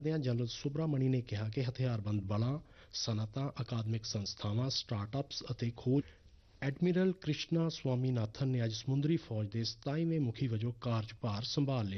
General ਸੁਬਰਾਮਣੀ ਨੇ ਕਿਹਾ ਕਿ ਹਥਿਆਰਬੰਦ ਬਲਾਂ, ਸਨਅਤਾਂ, ਅਕਾਦਮਿਕ ਸੰਸਥਾਵਾਂ, ਸਟਾਰਟ-ਅਪਸ ਅਤੇ ਖੋਜ ਐਡਮਿਰਲ ਕ੍ਰਿਸ਼ਨਾ ਸਵਾਮੀਨਾਥਨ ਨੇ ਅੱਜ ਸਮੁੰਦਰੀ ਫੌਜ ਦੇ 27ਵੇਂ ਮੁਖੀ ਵਜੋਂ ਕਾਰਜਭਾਰ ਸੰਭਾਲ ਲਿਆ।